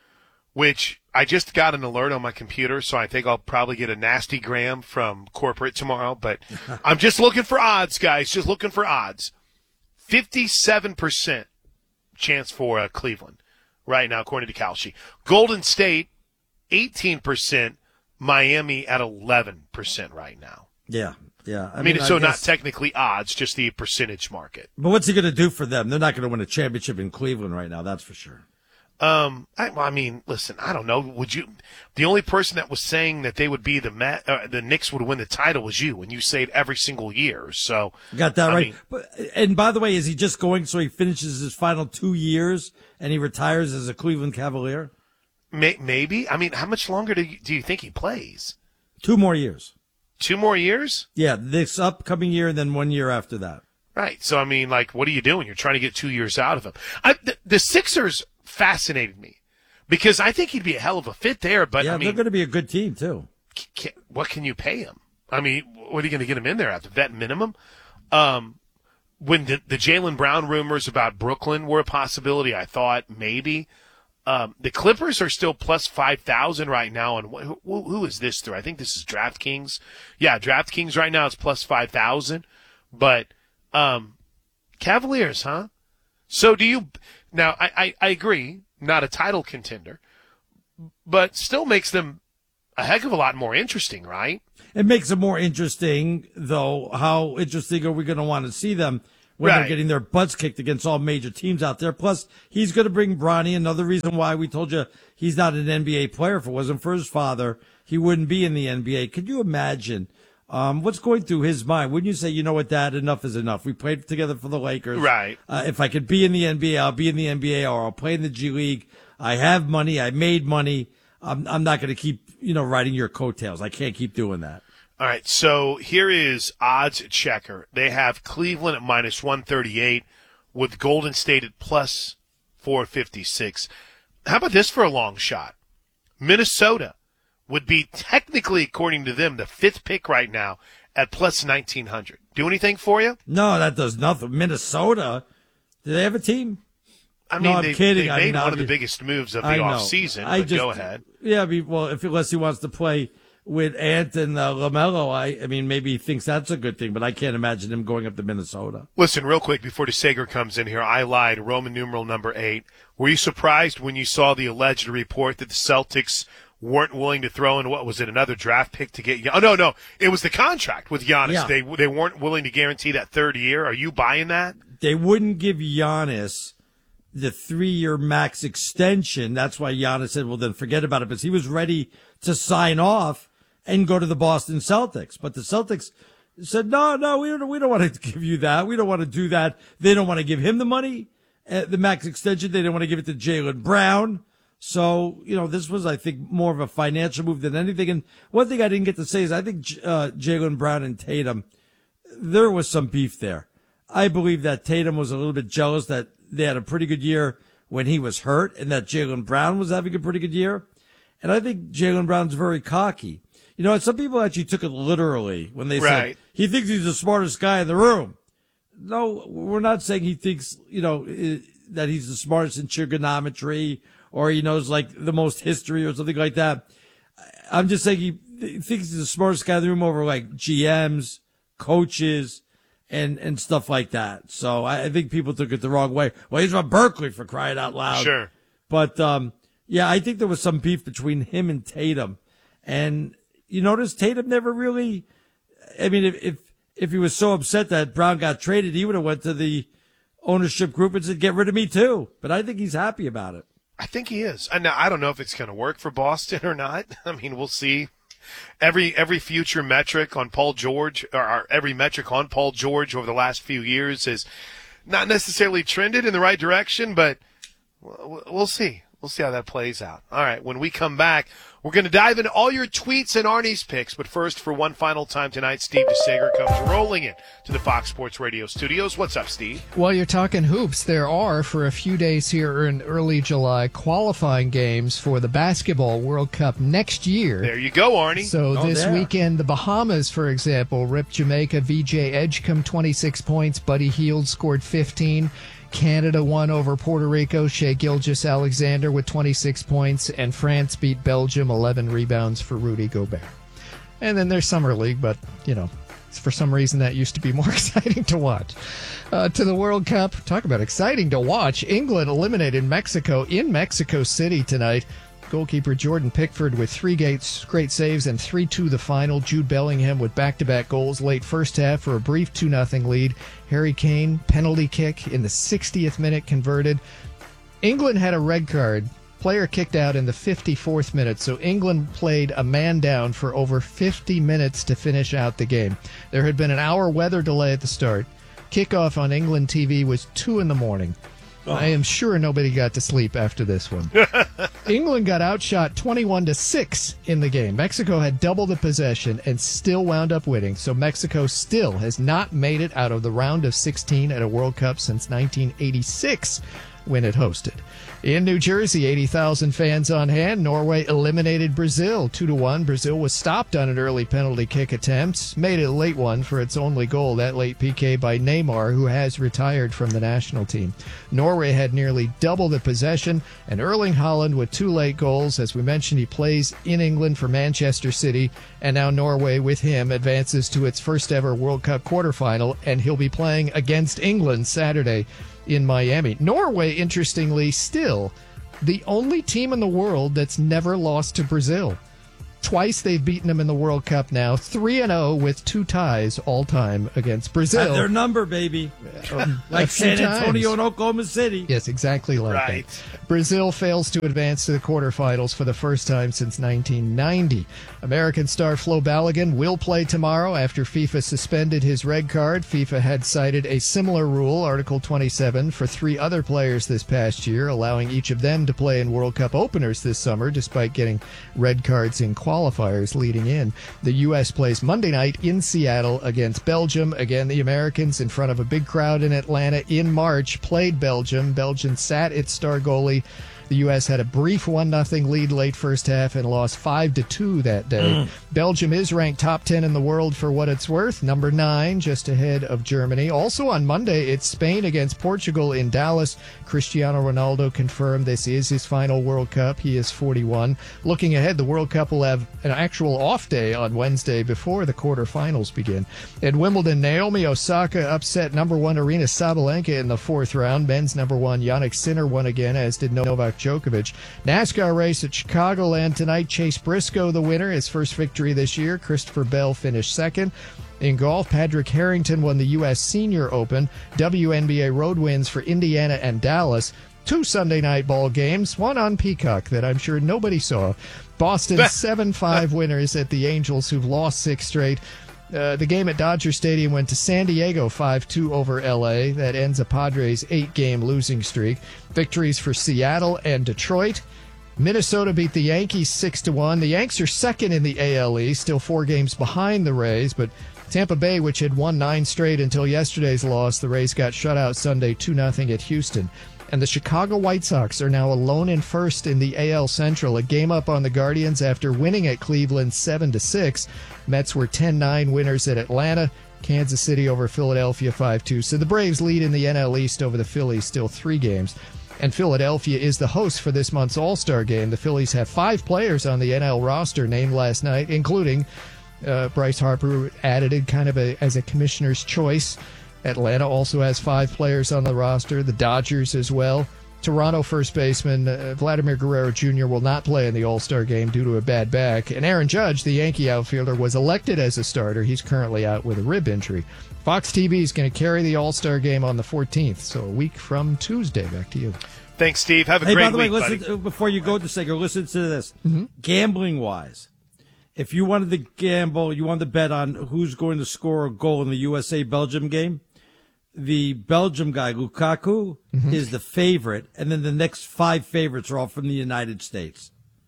which I just got an alert on my computer, so I think I'll probably get a nasty gram from corporate tomorrow. But I'm just looking for odds, guys. Just looking for odds. fifty-seven percent chance for uh, Cleveland right now, according to Kalshi. Golden State, eighteen percent. Miami at eleven percent right now. Yeah, yeah. I, I mean, mean, so I not guess, technically odds, just the percentage market. But what's he going to do for them? They're not going to win a championship in Cleveland right now, that's for sure. Um, I, I mean, listen, I don't know. Would you? The only person that was saying that they would be the Met, uh, the Knicks would win the title was you, and you say it every single year. So got that I right. mean, but, and by the way, is he just going so he finishes his final two years and he retires as a Cleveland Cavalier? May, maybe. I mean, how much longer do you, do you think he plays? Two more years. Two more years? Yeah, this upcoming year and then one year after that. Right. So I mean, like, what are you doing? You're trying to get two years out of him. I, the, the Sixers fascinated me because I think he'd be a hell of a fit there. But yeah, I mean, they're going to be a good team too. Can, what can you pay him? I mean, what are you going to get him in there at the vet minimum? Um, when the, the Jaylen Brown rumors about Brooklyn were a possibility, I thought maybe. Um, the Clippers are still plus five thousand right now. And wh- who, who is this through? I think this is DraftKings. Yeah, DraftKings right now is plus five thousand. But um, Cavaliers, huh? So do you Now, I, I, I agree, not a title contender, but still makes them a heck of a lot more interesting, right? It makes it more interesting, though. How interesting are we going to want to see them when Right. they're getting their butts kicked against all major teams out there? Plus, he's going to bring Bronny. Another reason why we told you he's not an N B A player. If it wasn't for his father, he wouldn't be in the N B A. Could you imagine um, what's going through his mind? Wouldn't you say, you know what, Dad, enough is enough. We played together for the Lakers. Right. Uh, if I could be in the N B A, I'll be in the N B A, or I'll play in the G League. I have money. I made money. I'm, I'm not going to keep, you know, riding your coattails. I can't keep doing that. All right, so here is odds checker. They have Cleveland at minus one thirty-eight with Golden State at plus four fifty-six. How about this for a long shot? Minnesota would be technically, according to them, the fifth pick right now at plus nineteen hundred. Do anything for you? No, that does nothing. Minnesota, do they have a team? I mean, no, I'm they, kidding. they I made mean, one I'll of the be- biggest moves of the I know. offseason, I but just- go ahead. Yeah, I mean, well, if unless he wants to play with Ant and uh, LaMelo, I, I mean, maybe he thinks that's a good thing, but I can't imagine him going up to Minnesota. Listen, real quick, before DeSager comes in here, I lied. Roman numeral number eight. Were you surprised when you saw the alleged report that the Celtics weren't willing to throw in, what was it, another draft pick to get – oh, no, no. It was the contract with Giannis. Yeah. They they weren't willing to guarantee that third year. Are you buying that? They wouldn't give Giannis the three-year max extension. That's why Giannis said, well, then forget about it, because he was ready to sign off and go to the Boston Celtics. But the Celtics said, no, no, we don't, we don't want to give you that. We don't want to do that. They don't want to give him the money, uh, the max extension. They didn't want to give it to Jaylen Brown. So, you know, this was, I think, more of a financial move than anything. And one thing I didn't get to say is I think uh, Jaylen Brown and Tatum, there was some beef there. I believe that Tatum was a little bit jealous that they had a pretty good year when he was hurt and that Jaylen Brown was having a pretty good year. And I think Jaylen Brown's very cocky. You know, some people actually took it literally when they Right. said he thinks he's the smartest guy in the room. No, we're not saying he thinks, you know, i- that he's the smartest in trigonometry or he knows like the most history or something like that. I'm just saying he, he thinks he's the smartest guy in the room over like G Ms, coaches, and, and stuff like that. So I, I think people took it the wrong way. Well, he's from Berkeley, for crying out loud. Sure. But, um, yeah, I think there was some beef between him and Tatum. And you notice Tatum never really, I mean, if, if, if he was so upset that Brown got traded, he would have went to the ownership group and said, get rid of me too. But I think he's happy about it. I think he is. And now I don't know if it's going to work for Boston or not. I mean, we'll see. Every every future metric on Paul George, or, or every metric on Paul George over the last few years has not necessarily trended in the right direction, but we'll, we'll see. We'll see how that plays out. All right, when we come back, we're going to dive into all your tweets and Arnie's picks. But first, for one final time tonight, Steve DeSager comes rolling in to the Fox Sports Radio studios. What's up, Steve? While you're talking hoops, there are, for a few days here in early July, qualifying games for the Basketball World Cup next year. There you go, Arnie. So Oh, this there. weekend, the Bahamas, for example, ripped Jamaica. V J Edgecombe, twenty-six points. Buddy Hield scored fifteen. Canada won over Puerto Rico. Shea Gilgeous-Alexander with twenty-six points. And France beat Belgium, eleven rebounds for Rudy Gobert. And then there's Summer League, but, you know, for some reason that used to be more exciting to watch. Uh, to the World Cup, talk about exciting to watch. England eliminated Mexico in Mexico City tonight. Goalkeeper Jordan Pickford with three gates, great saves and three two the final. Jude Bellingham with back-to-back goals late first half for a brief two nothing lead. Harry Kane, penalty kick in the sixtieth minute converted. England had a red card. Player kicked out in the fifty-fourth minute, so England played a man down for over fifty minutes to finish out the game. There had been an hour weather delay at the start. Kickoff on England T V was two in the morning. Oh. I am sure nobody got to sleep after this one. England got outshot twenty-one to six in the game. Mexico had double the possession and still wound up winning, so Mexico still has not made it out of the round of sixteen at a World Cup since nineteen eighty-six when it hosted. In New Jersey, eighty thousand fans on hand. Norway eliminated Brazil two to one. Brazil was stopped on an early penalty kick attempt, made it a late one for its only goal, that late P K by Neymar, who has retired from the national team. Norway had nearly double the possession, and Erling Haaland with two late goals. As we mentioned, he plays in England for Manchester City, and now Norway with him advances to its first ever World Cup quarterfinal, and he'll be playing against England Saturday in Miami. Norway, interestingly, still the only team in the world that's never lost to Brazil. Twice they've beaten them in the World Cup now. three and oh with two ties all time against Brazil. At their number, baby. Like San Antonio times. and Oklahoma City. Yes, exactly like Right. that. Brazil fails to advance to the quarterfinals for the first time since nineteen ninety. American star Flo Balogun will play tomorrow after FIFA suspended his red card. FIFA had cited a similar rule, Article twenty-seven, for three other players this past year, allowing each of them to play in World Cup openers this summer, despite getting red cards in qualifiers leading in. The U S plays Monday night in Seattle against Belgium. Again, the Americans, in front of a big crowd in Atlanta in March, played Belgium. Belgium sat its star goalie. The U S had a brief one nothing lead late first half and lost five to two that day. Mm. Belgium is ranked top ten in the world for what it's worth, number nine, just ahead of Germany. Also on Monday, it's Spain against Portugal in Dallas. Cristiano Ronaldo confirmed this is his final World Cup. He is forty-one. Looking ahead, the World Cup will have an actual off day on Wednesday before the quarterfinals begin. At Wimbledon, Naomi Osaka upset number one Aryna Sabalenka in the fourth round. Men's number one Jannik Sinner won again, as did Novak Djokovic. NASCAR race at Chicagoland tonight. Chase Briscoe, the winner, his first victory this year. Christopher Bell finished second. In golf, Patrick Harrington won the U S Senior Open. W N B A road wins for Indiana and Dallas. Two Sunday night ball games, one on Peacock that I'm sure nobody saw. Boston seven five winners at the Angels, who've lost six straight. Uh, the game at Dodger Stadium went to San Diego five two over L A. That ends a Padres eight-game losing streak. Victories for Seattle and Detroit. Minnesota beat the Yankees six to one. The Yanks are second in the A L East, still four games behind the Rays, but Tampa Bay, which had won nine straight until yesterday's loss, the Rays got shut out Sunday two nothing at Houston. And the Chicago White Sox are now alone in first in the A L Central, a game up on the Guardians after winning at Cleveland seven to six. Mets were ten nine winners at Atlanta. Kansas City over Philadelphia five two. So the Braves lead in the N L East over the Phillies, still three games. And Philadelphia is the host for this month's All-Star game. The Phillies have five players on the N L roster named last night, including uh, Bryce Harper, added kind of a, as a commissioner's choice. Atlanta also has five players on the roster, the Dodgers as well. Toronto first baseman uh, Vladimir Guerrero Junior will not play in the All-Star game due to a bad back. And Aaron Judge, the Yankee outfielder, was elected as a starter. He's currently out with a rib injury. Fox T V is going to carry the All-Star game on the fourteenth, so a week from Tuesday. Back to you. Thanks, Steve. Have a hey, great by the week, way, buddy. listen, before you go to Seger, listen to this. Mm-hmm. Gambling-wise, if you wanted to gamble, you wanted to bet on who's going to score a goal in the U S A-Belgium game, the Belgium guy, Lukaku, mm-hmm. is the favorite, and then the next five favorites are all from the United States.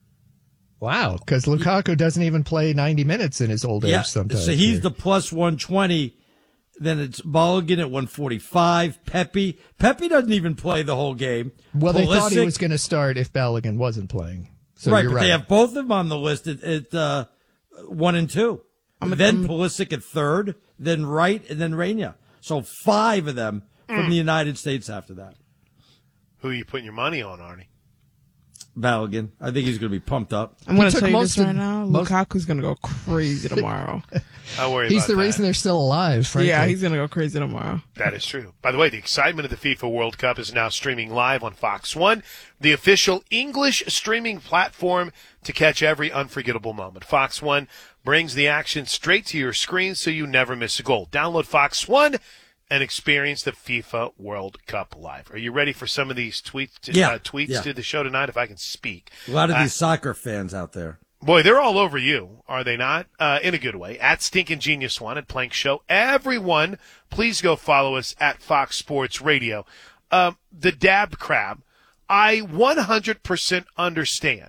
Wow, because Lukaku doesn't even play ninety minutes in his old age yeah, sometimes. So he's the plus one twenty. Then it's Balogun at one forty-five. Pepe. Pepe doesn't even play the whole game. Well, they Pulisic, thought he was going to start if Balogun wasn't playing. So right, you're but right. they have both of them on the list at, at uh, one and two. I'm a, then I'm, Pulisic at third, then Wright, and then Reina. So five of them from the United States after that. Who are you putting your money on, Arnie? Balogun. I think he's going to be pumped up. I'm going to tell you most this right of- now. most- Lukaku's going to go crazy tomorrow. I'll worry He's about the that. reason they're still alive, frankly. Yeah, he's going to go crazy tomorrow. That is true. By the way, the excitement of the FIFA World Cup is now streaming live on Fox one, the official English streaming platform to catch every unforgettable moment. Fox one brings the action straight to your screen so you never miss a goal. Download Fox one and experience the FIFA World Cup live. Are you ready for some of these tweets to, Yeah, uh, tweets yeah. to the show tonight, if I can speak? A lot of Uh, these soccer fans out there. Boy, they're all over you, are they not? Uh, in a good way. At Stinkin' Genius One, at Plank Show. Everyone, please go follow us at Fox Sports Radio. Um, the Dab Crab, I one hundred percent understand.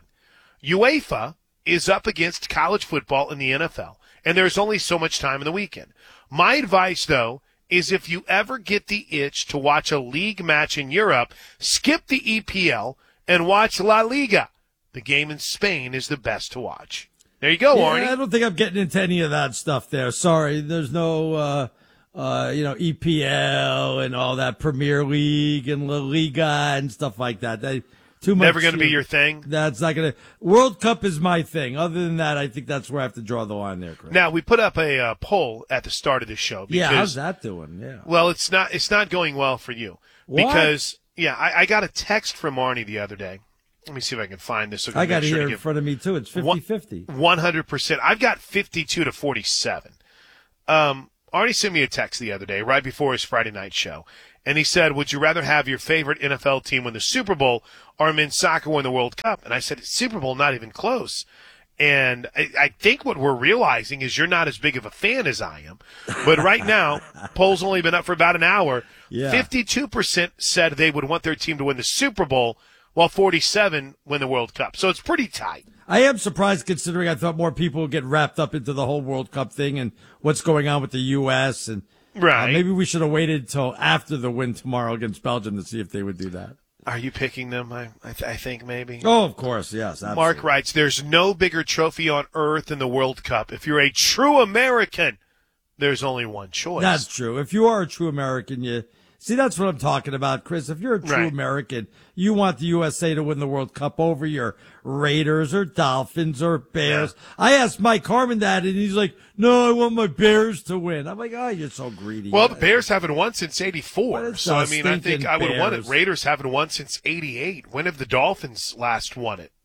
UEFA is up against college football in the N F L, and there's only so much time in the weekend. My advice, though, is if you ever get the itch to watch a league match in Europe, skip the E P L and watch La Liga. The game in Spain is the best to watch. There you go, Yeah, Arnie. I don't think I'm getting into any of that stuff there. Sorry, there's no, uh, uh, you know, E P L and all that Premier League and La Liga and stuff like that. They, too much. Never going to be your thing? That's not going to. World Cup is my thing. Other than that, I think that's where I have to draw the line there, Chris. Now, we put up a uh, poll at the start of the show. Because, yeah, how's that doing? Yeah. Well, it's not it's not going well for you. What? Because, yeah, I, I got a text from Arnie the other day. Let me see if I can find this. So I got it sure here in give front of me, too. It's fifty-fifty. one hundred percent. I've got fifty-two to forty-seven. Um, Arnie sent me a text the other day, right before his Friday night show. And he said, would you rather have your favorite N F L team win the Super Bowl or men's soccer win the World Cup? And I said, Super Bowl, not even close. And I, I think what we're realizing is you're not as big of a fan as I am. But right now, poll's only been up for about an hour. Yeah. fifty-two percent said they would want their team to win the Super Bowl, while forty-seven win the World Cup. So it's pretty tight. I am surprised considering I thought more people would get wrapped up into the whole World Cup thing and what's going on with the U S And right. uh, maybe we should have waited until after the win tomorrow against Belgium to see if they would do that. Are you picking them? I, I, th- I think maybe. Oh, of course, yes. Absolutely. Mark writes, there's no bigger trophy on earth than the World Cup. If you're a true American, there's only one choice. That's true. If you are a true American, you see, that's what I'm talking about, Chris. If you're a true Right. American, you want the U S A to win the World Cup over your Raiders or Dolphins or Bears. Yeah. I asked Mike Harmon that, and he's like, no, I want my Bears to win. I'm like, oh, you're so greedy. Well, the Bears haven't won since eighty-four. But So, I it's mean, a I think stinking I would want it. Bears. Raiders haven't won since eighty-eight. When have the Dolphins last won it?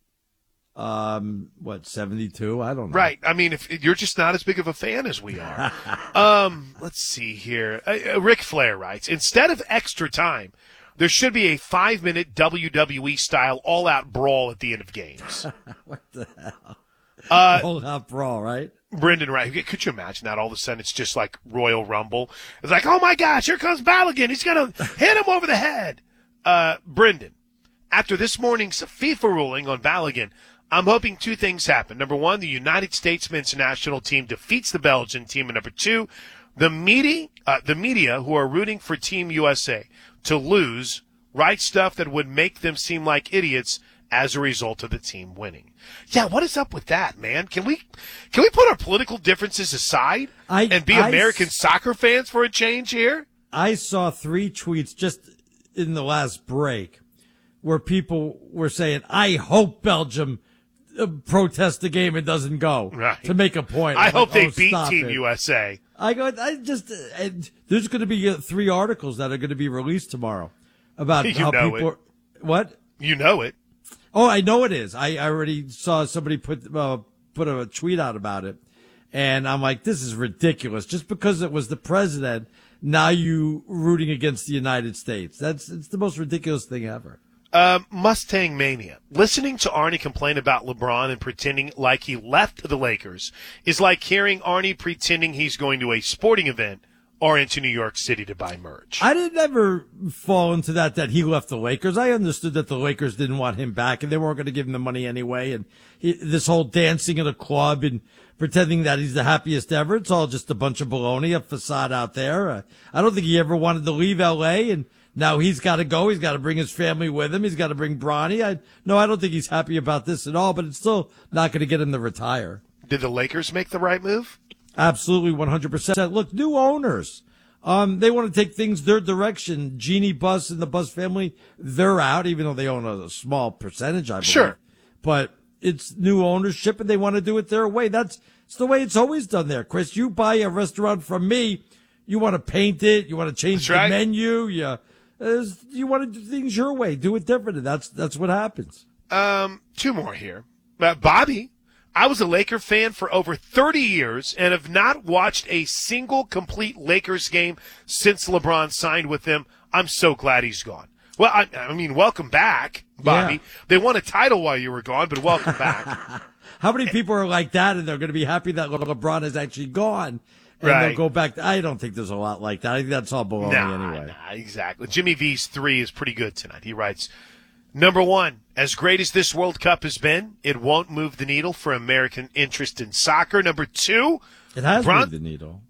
Um, what, seventy-two? I don't know. Right. I mean, if you're just not as big of a fan as we are. um, let's see here. Uh, uh, Ric Flair writes, instead of extra time, there should be a five-minute W W E-style all-out brawl at the end of games. What the hell? Uh, All-out brawl, right? Brendan, right? Could you imagine that? All of a sudden, it's just like Royal Rumble. It's like, oh my gosh, here comes Balogun. He's going to hit him over the head. Uh, Brendan, after this morning's FIFA ruling on Balogun, I'm hoping two things happen. Number one, the United States men's national team defeats the Belgian team. And number two, the media, uh, the media who are rooting for Team U S A to lose write stuff that would make them seem like idiots as a result of the team winning. Yeah, what is up with that, man? Can we can we put our political differences aside I, and be I, American soccer fans for a change here? I saw three tweets just in the last break where people were saying, I hope Belgium uh, protests the game and doesn't go right. to make a point. I I'm hope like, they oh, beat stop Team it. U S A. I go, I just, uh, and there's going to be uh, three articles that are going to be released tomorrow about You how know people it. are, what? You know it. Oh, I know it is. I, I already saw somebody put uh, put a tweet out about it, and I'm like, this is ridiculous. Just because it was the president, now you rooting against the United States. That's it's the most ridiculous thing ever. Um, Mustang Mania. Listening to Arnie complain about LeBron and pretending like he left the Lakers is like hearing Arnie pretending he's going to a sporting event or into New York City to buy merch. I didn't ever fall into that, that he left the Lakers. I understood that the Lakers didn't want him back and they weren't going to give him the money anyway. And he, this whole dancing in a club and pretending that he's the happiest ever, it's all just a bunch of baloney, a facade out there. Uh, I don't think he ever wanted to leave L A, and now he's got to go. He's got to bring his family with him. He's got to bring Bronny. I, no, I don't think he's happy about this at all, but it's still not going to get him to retire. Did the Lakers make the right move? Absolutely, one hundred percent. Look, new owners. Um, they want to take things their direction. Jeannie Buss and the Buss family, they're out, even though they own a small percentage, I believe. Sure. But it's new ownership, and they want to do it their way. That's it's the way it's always done there. Chris, you buy a restaurant from me, you want to paint it, you want to change That's the right. menu, you, uh, you want to do things your way, do it different, and that's, that's what happens. Um, two more here. Uh, Bobby, I was a Laker fan for over thirty years and have not watched a single complete Lakers game since LeBron signed with them. I'm so glad he's gone. Well, I, I mean, welcome back, Bobby. Yeah. They won a title while you were gone, but welcome back. How many people are like that, and they're going to be happy that Le- LeBron is actually gone, and Right. they'll go back? To, I don't think there's a lot like that. I think that's all baloney Nah, anyway. nah, exactly. Jimmy V's three is pretty good tonight. He writes, number one, as great as this World Cup has been, it won't move the needle for American interest in soccer. Number two, It has Bron- moved the needle.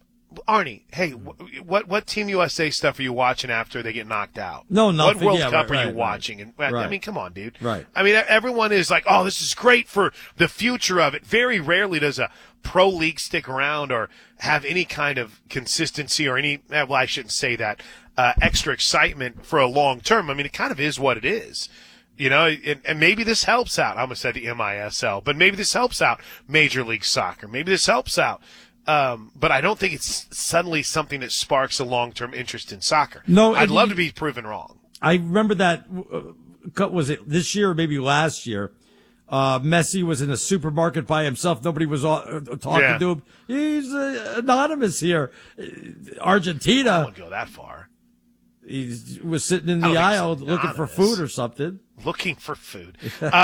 Arnie, hey, wh- what what Team U S A stuff are you watching after they get knocked out? No, nothing. What World Yeah, Cup right, are you right, watching? And I right. mean, come on, dude. Right. I mean, everyone is like, "Oh, this is great for the future of it." Very rarely does a pro league stick around or have any kind of consistency or any. Well, I shouldn't say that. Uh, extra excitement for a long term. I mean, it kind of is what it is. You know, and, and maybe this helps out. I almost said the M I S L, but maybe this helps out Major League Soccer. Maybe this helps out Um, but I don't think it's suddenly something that sparks a long-term interest in soccer. No, I'd and love you- to be proven wrong. I remember that, uh, was it this year or maybe last year? Uh, Messi was in a supermarket by himself. Nobody was uh, talking Yeah. to him. He's uh, anonymous here. Uh, Argentina. I won't go that far. He was sitting in I don't the think aisle it's looking for anonymous. food or something. Looking for food.